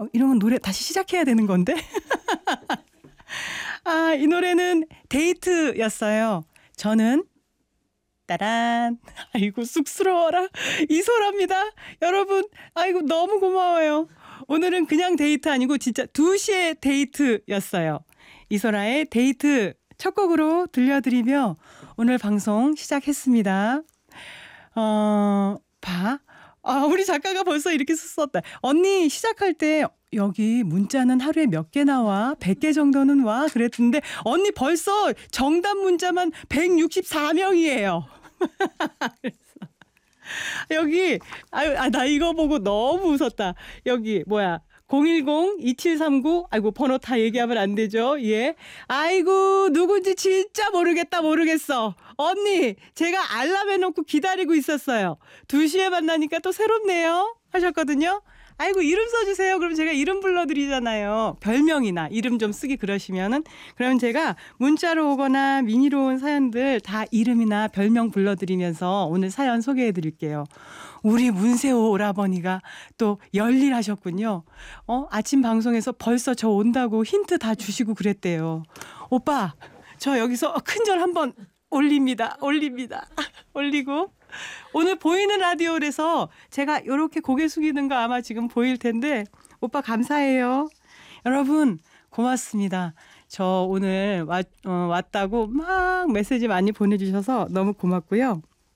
이러면 노래 다시 시작해야 되는 건데. 이 노래는 데이트였어요. 저는 따란. 아이고 쑥스러워라. 이소라입니다. 여러분 아이고 너무 고마워요. 오늘은 그냥 데이트 아니고 진짜 2시의 데이트였어요. 이소라의 데이트 첫 곡으로 들려드리며 오늘 방송 시작했습니다. 우리 작가가 벌써 이렇게 썼다. 언니 시작할 때 여기 문자는 하루에 몇 개 나와? 100개 정도는 와? 그랬는데 언니 벌써 정답 문자만 164명이에요. 여기 나 이거 보고 너무 웃었다. 여기 010-2739 아이고 번호 다 얘기하면 안 되죠. 예. 아이고 누군지 진짜 모르겠어. 언니 제가 알람 해놓고 기다리고 있었어요. 2시에 만나니까 또 새롭네요 하셨거든요. 아이고 이름 써주세요. 그럼 제가 이름 불러드리잖아요. 별명이나 이름 좀 쓰기 그러시면은 그러면 제가 문자로 오거나 미니로 온 사연들 다 이름이나 별명 불러드리면서 오늘 사연 소개해드릴게요. 우리 문세호 오라버니가 또 열일하셨군요. 아침 방송에서 벌써 저 온다고 힌트 다 주시고 그랬대요. 오빠 저 여기서 큰절 한번 올립니다. 올리고 오늘 보이는 라디오에서 제가 이렇게 고개 숙이는 거 아마 지금 보일 텐데 오빠 감사해요. 여러분 고맙습니다. 저 오늘 왔다고 막 메시지 많이 보내주셔서 너무 고맙고요.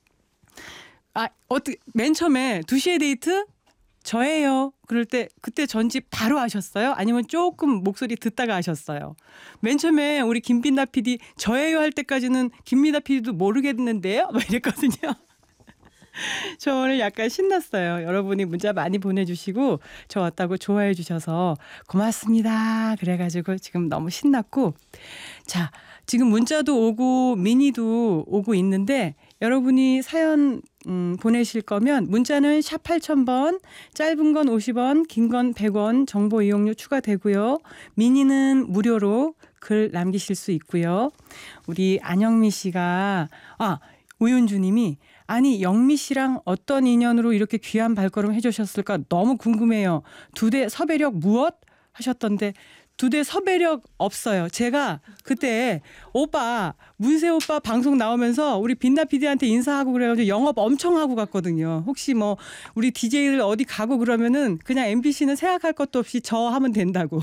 어떻게 맨 처음에 2시의 데이트? 저예요. 그럴 때 그때 전집 바로 하셨어요? 아니면 조금 목소리 듣다가 하셨어요? 맨 처음에 우리 김빈나 PD 저예요 할 때까지는 김민나 PD도 모르겠는데요? 막 이랬거든요. 저 오늘 약간 신났어요. 여러분이 문자 많이 보내주시고 저 왔다고 좋아해 주셔서 고맙습니다. 그래가지고 지금 너무 신났고 자 지금 문자도 오고 미니도 오고 있는데 여러분이 사연 보내실 거면 문자는 샵 8000번 짧은 건 50원 긴 건 100원 정보 이용료 추가되고요. 미니는 무료로 글 남기실 수 있고요. 우리 안영미 씨가 우윤주 님이 아니 영미 씨랑 어떤 인연으로 이렇게 귀한 발걸음 해주셨을까 너무 궁금해요. 2대 섭외력 무엇? 하셨던데 2대 섭외력 없어요. 제가 그때 문세 오빠 방송 나오면서 우리 빛나 PD한테 인사하고 그래가지고 영업 엄청 하고 갔거든요. 혹시 우리 DJ들 어디 가고 그러면은 그냥 MBC는 생각할 것도 없이 저 하면 된다고.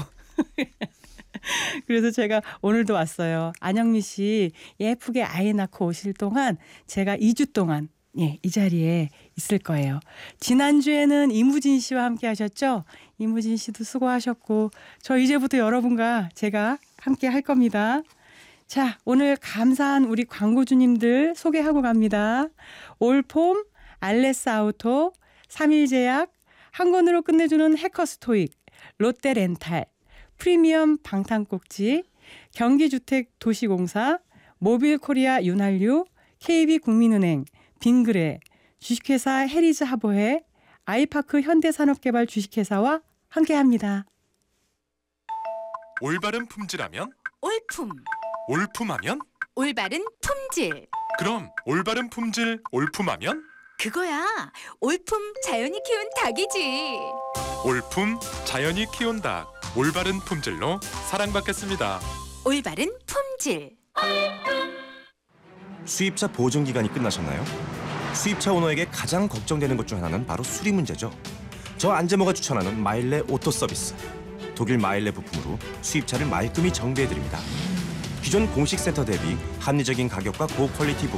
그래서 제가 오늘도 왔어요. 안영미 씨 예쁘게 아이 낳고 오실 동안 제가 2주 동안 이 자리에 있을 거예요. 지난주에는 이무진 씨와 함께 하셨죠? 이무진 씨도 수고하셨고 저 이제부터 여러분과 제가 함께 할 겁니다. 자, 오늘 감사한 우리 광고주님들 소개하고 갑니다. 올폼, 알레스 아우토, 3일제약, 한 권으로 끝내주는 해커스토익, 롯데렌탈, 프리미엄 방탄꼭지, 경기주택도시공사, 모빌코리아 윤활유, KB국민은행, 빙그레, 주식회사 해리즈 하버해, 아이파크 현대산업개발 주식회사와 함께합니다. 올바른 품질하면 올품, 올품하면 올바른 품질. 그럼 올바른 품질 올품하면 그거야 올품 자연이 키운 닭이지. 올품 자연이 키운 닭 올바른 품질로 사랑받겠습니다. 올바른 품질. 수입차 보증 기간이 끝나셨나요? 수입차 오너에게 가장 걱정되는 것 중 하나는 바로 수리 문제죠. 저 안재모가 추천하는 마일레 오토 서비스. 독일 마일레 부품으로 수입차를 말끔히 정비해드립니다. 기존 공식 센터 대비 합리적인 가격과 고퀄리티 부품